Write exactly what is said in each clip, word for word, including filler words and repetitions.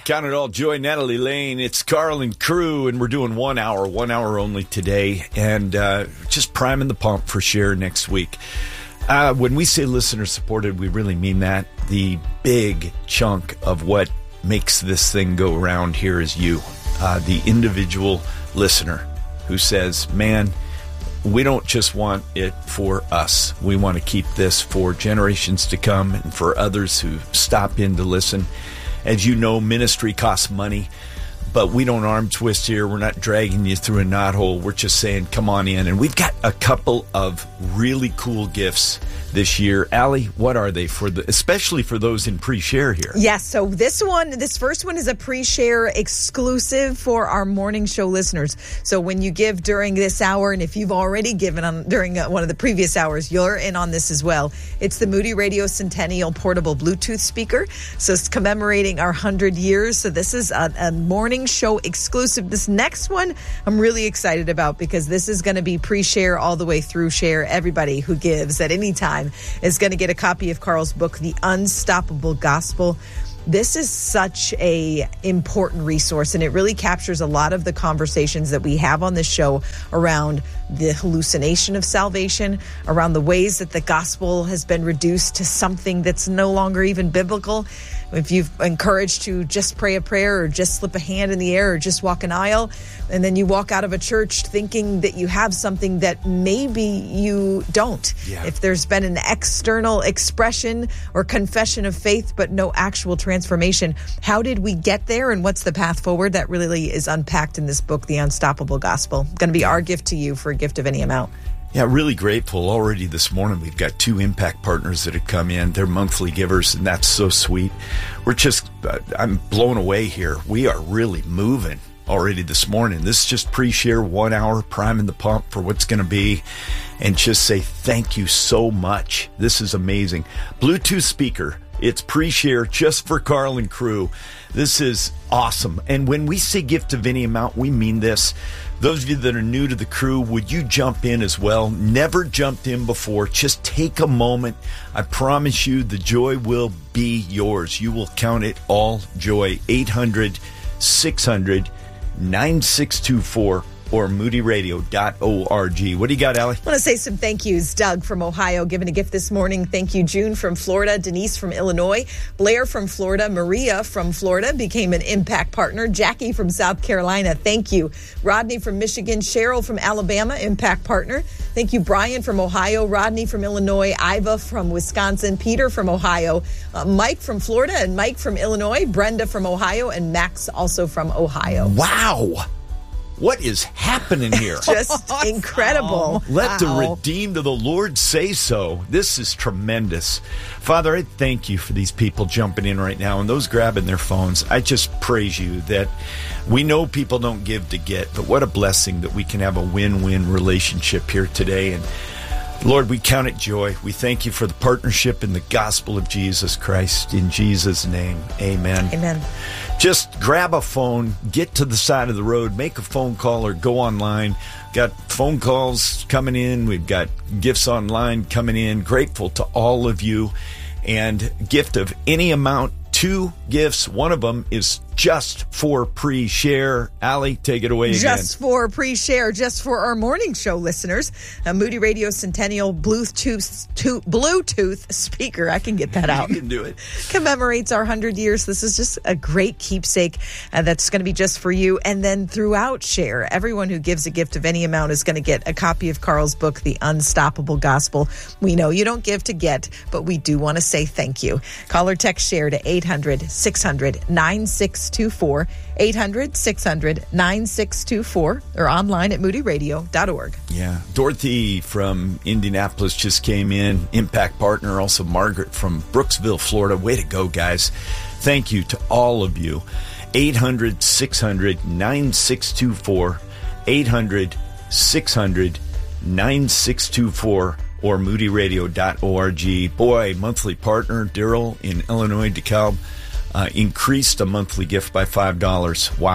Count it all joy, Natalie Lane. It's Carl and crew, and we're doing one hour, one hour only today, and uh, just priming the pump for share next week. Uh, when we say listener supported, we really mean that. The big chunk of what makes this thing go around here is you, uh, the individual listener who says, man, we don't just want it for us. We want to keep this for generations to come and for others who stop in to listen. As you know, ministry costs money, but we don't arm twist here. We're not dragging you through a knothole. We're just saying, come on in. And we've got a couple of really cool gifts this year. Allie, what are they for the, especially for those in pre-share here? Yes, so this one, this first one is a pre-share exclusive for our morning show listeners. So when you give during this hour, and if you've already given on during one of the previous hours, you're in on this as well. It's the Moody Radio Centennial Portable Bluetooth speaker. So it's commemorating our one hundred years. So this is a, a morning show exclusive. This next one I'm really excited about because this is going to be pre-share all the way through share. Everybody who gives at any time is going to get a copy of Carl's book, The Unstoppable Gospel. This is such a important resource, and it really captures a lot of the conversations that we have on this show around the hallucination of salvation, around the ways that the gospel has been reduced to something that's no longer even biblical. If you've encouraged to just pray a prayer or just slip a hand in the air or just walk an aisle, and then you walk out of a church thinking that you have something that maybe you don't. Yeah. If there's been an external expression or confession of faith, but no actual transformation, how did we get there and what's the path forward? That really is unpacked in this book, The Unstoppable Gospel. Going to be our gift to you for a gift of any amount. Yeah, really grateful. Already this morning, we've got two impact partners that have come in. They're monthly givers, and that's so sweet. We're just, uh, I'm blown away here. We are really moving already this morning. This is just pre-share, one hour, priming the pump for what's going to be, and just say thank you so much. This is amazing. Bluetooth speaker. It's pre-share just for Carl and crew. This is awesome. And when we say gift of any amount, we mean this. Those of you that are new to the crew, would you jump in as well? Never jumped in before. Just take a moment. I promise you the joy will be yours. You will count it all joy. eight hundred, six hundred, nine six two four or moody radio dot org. What do you got, Allie? I want to say some thank yous. Doug from Ohio giving a gift this morning. Thank you. June from Florida. Denise from Illinois. Blair from Florida. Maria from Florida became an impact partner. Jackie from South Carolina. Thank you. Rodney from Michigan. Cheryl from Alabama, impact partner. Thank you. Brian from Ohio. Rodney from Illinois. Iva from Wisconsin. Peter from Ohio. Uh, Mike from Florida and Mike from Illinois. Brenda from Ohio and Max also from Ohio. Wow. What is happening here? Just incredible. Let wow. the redeemed of the Lord say so. This is tremendous. Father, I thank you for these people jumping in right now and those grabbing their phones. I just praise you that we know people don't give to get, but what a blessing that we can have a win-win relationship here today. And Lord, we count it joy. We thank you for the partnership in the gospel of Jesus Christ. In Jesus' name, amen. Amen. Just grab a phone, get to the side of the road, make a phone call or go online. Got phone calls coming in. We've got gifts online coming in. Grateful to all of you. And gift of any amount, two gifts. One of them is just for pre-share. Allie, take it away again. Just for pre-share, just for our morning show listeners. A Moody Radio Centennial Bluetooth, to, Bluetooth speaker. I can get that out. You can do it. Commemorates our one hundred years. This is just a great keepsake uh, that's going to be just for you. And then throughout share, everyone who gives a gift of any amount is going to get a copy of Carl's book, The Unstoppable Gospel. We know you don't give to get, but we do want to say thank you. Call or text share to eight hundred, six hundred, nine six two four, eight hundred, six hundred, nine six two four, or online at moody radio dot org. Yeah. Dorothy from Indianapolis just came in, impact partner. Also Margaret from Brooksville, Florida. Way to go, guys. Thank you to all of you. eight hundred, six hundred, nine six two four, eight hundred, six hundred, nine six two four, or moody radio dot org. Boy, monthly partner Daryl in Illinois, DeKalb, uh, increased a monthly gift by five dollars. Wow.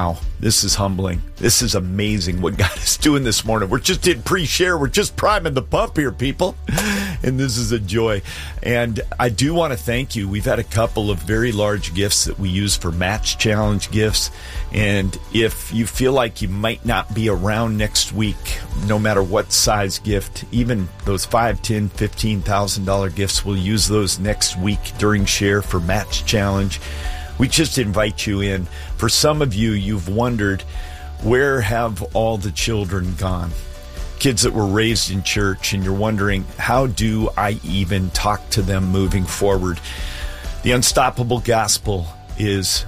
This is humbling. This is amazing what God is doing this morning. We're just in pre-share. We're just priming the pump here, people. And this is a joy. And I do want to thank you. We've had a couple of very large gifts that we use for Match Challenge gifts. And if you feel like you might not be around next week, no matter what size gift, even those five, ten, fifteen thousand dollar gifts, we'll use those next week during Share for Match Challenge. We just invite you in. For some of you, you've wondered, where have all the children gone? Kids that were raised in church, and you're wondering, how do I even talk to them moving forward? The Unstoppable Gospel is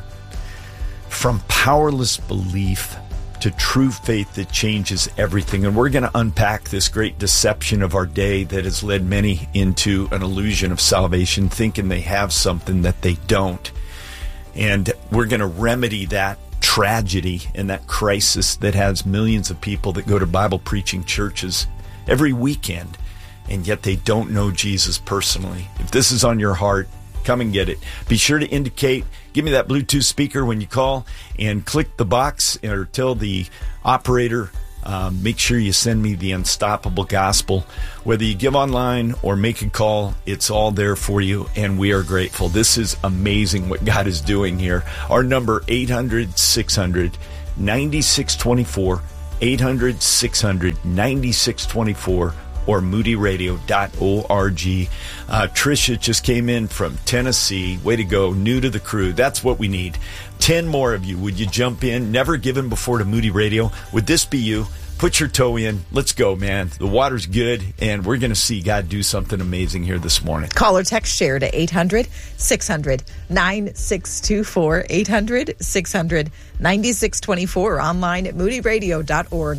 from powerless belief to true faith that changes everything. And we're going to unpack this great deception of our day that has led many into an illusion of salvation, thinking they have something that they don't. And we're going to remedy that tragedy and that crisis that has millions of people that go to Bible preaching churches every weekend, and yet they don't know Jesus personally. If this is on your heart, come and get it. Be sure to indicate, give me that Bluetooth speaker when you call, and click the box or tell the operator, um, make sure you send me the Unstoppable Gospel. Whether you give online or make a call, it's all there for you, and we are grateful. This is amazing what God is doing here. Our number, eight hundred, six hundred, ninety-six twenty-four, eight hundred, six hundred, ninety-six twenty-four, or moody radio dot org. Uh, Tricia just came in from Tennessee. Way to go. New to the crew. That's what we need. Ten more of you. Would you jump in? Never given before to Moody Radio. Would this be you? Put your toe in. Let's go, man. The water's good, and we're going to see God do something amazing here this morning. Call or text Share to eight hundred, six hundred, nine six two four, eight hundred, six hundred, ninety-six twenty-four, or online at moody radio dot org.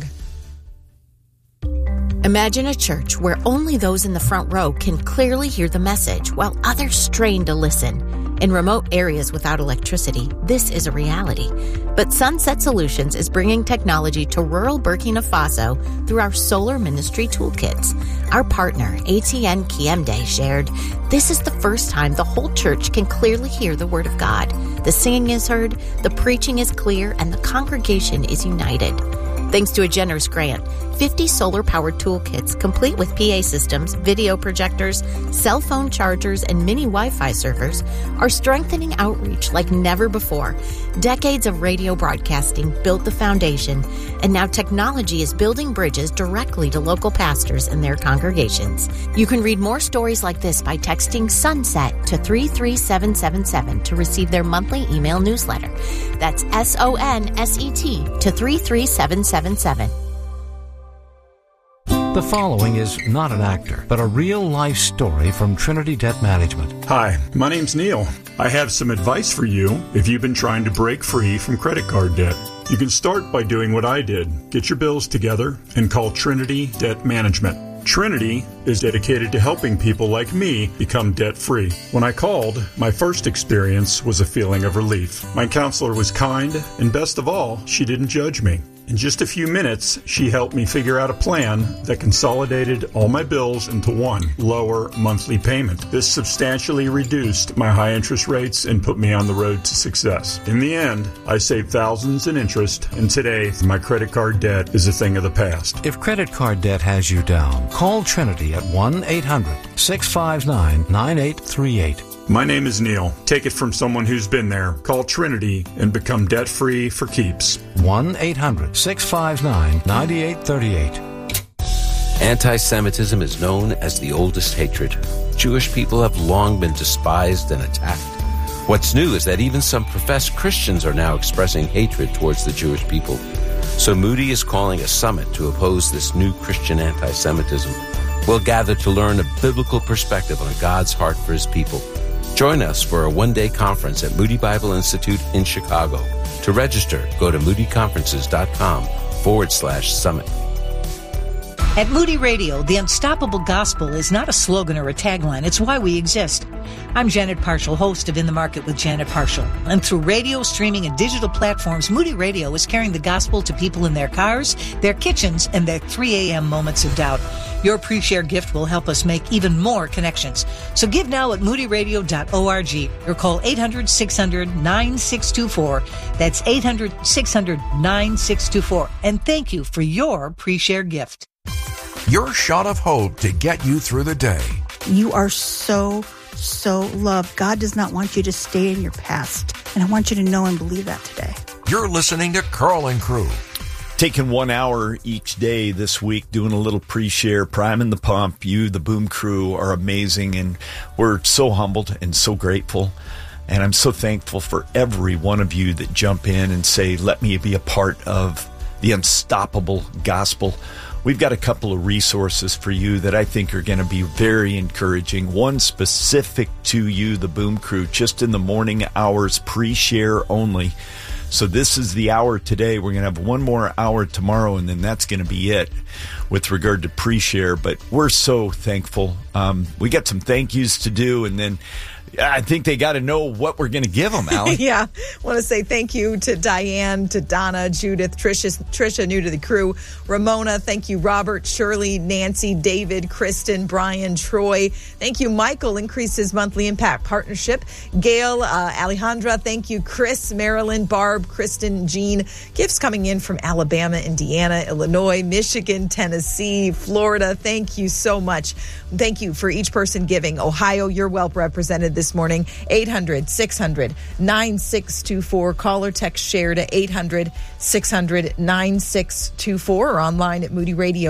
Imagine a church where only those in the front row can clearly hear the message while others strain to listen. In remote areas without electricity, this is a reality. But Sunset Solutions is bringing technology to rural Burkina Faso through our Solar Ministry Toolkits. Our partner, A T N Kiemde, shared, "This is the first time the whole church can clearly hear the Word of God. The singing is heard, the preaching is clear, and the congregation is united." Thanks to a generous grant, fifty solar-powered toolkits complete with P A systems, video projectors, cell phone chargers, and mini Wi-Fi servers are strengthening outreach like never before. Decades of radio broadcasting built the foundation, and now technology is building bridges directly to local pastors and their congregations. You can read more stories like this by texting SUNSET to three three seven seven seven to receive their monthly email newsletter. That's S O N S E T to three three seven seven seven. The following is not an actor, but a real-life story from Trinity Debt Management. Hi, my name's Neil. I have some advice for you if you've been trying to break free from credit card debt. You can start by doing what I did. Get your bills together and call Trinity Debt Management. Trinity is dedicated to helping people like me become debt-free. When I called, my first experience was a feeling of relief. My counselor was kind, and best of all, she didn't judge me. In just a few minutes, she helped me figure out a plan that consolidated all my bills into one lower monthly payment. This substantially reduced my high interest rates and put me on the road to success. In the end, I saved thousands in interest, and today, my credit card debt is a thing of the past. If credit card debt has you down, call Trinity at one eight hundred, six five nine, nine eight three eight. My name is Neil. Take it from someone who's been there. Call Trinity and become debt-free for keeps. one eight hundred, six five nine, nine eight three eight. Anti-Semitism is known as the oldest hatred. Jewish people have long been despised and attacked. What's new is that even some professed Christians are now expressing hatred towards the Jewish people. So Moody is calling a summit to oppose this new Christian anti-Semitism. We'll gather to learn a biblical perspective on God's heart for his people. Join us for a one-day conference at Moody Bible Institute in Chicago. To register, go to moodyconferences.com forward slash summit. At Moody Radio, the Unstoppable Gospel is not a slogan or a tagline. It's why we exist. I'm Janet Parshall, host of In the Market with Janet Parshall. And through radio, streaming, and digital platforms, Moody Radio is carrying the gospel to people in their cars, their kitchens, and their three a.m. moments of doubt. Your pre-share gift will help us make even more connections. So give now at moody radio dot org or call eight hundred, six hundred, nine six two four. That's eight hundred, six hundred, nine six two four. And thank you for your pre-share gift. Your shot of hope to get you through the day. You are so, so loved. God does not want you to stay in your past. And I want you to know and believe that today. You're listening to Carl and Crew. Taking one hour each day this week, doing a little pre-share, priming the pump. You, the Boom Crew, are amazing, and we're so humbled and so grateful. And I'm so thankful for every one of you that jump in and say, let me be a part of the unstoppable gospel. We've got a couple of resources for you that I think are going to be very encouraging. One specific to you, the Boom Crew, just in the morning hours, pre-share only. So this is the hour today. We're going to have one more hour tomorrow, and then that's going to be it with regard to pre-share. But we're so thankful. Um, we got some thank yous to do, and then I think they got to know what we're going to give them, Allie. Yeah. I want to say thank you to Diane, to Donna, Judith, Trisha, Trisha, new to the crew, Ramona. Thank you, Robert, Shirley, Nancy, David, Kristen, Brian, Troy. Thank you, Michael, increased his monthly impact partnership. Gail, uh, Alejandra, thank you, Chris, Marilyn, Barb, Kristen, Jean. Gifts coming in from Alabama, Indiana, Illinois, Michigan, Tennessee, Florida. Thank you so much. Thank you for each person giving. Ohio, you're well represented this morning. eight hundred, six hundred, nine six two four. Call or text share to eight hundred, six hundred, nine six two four or online at Moody Radio.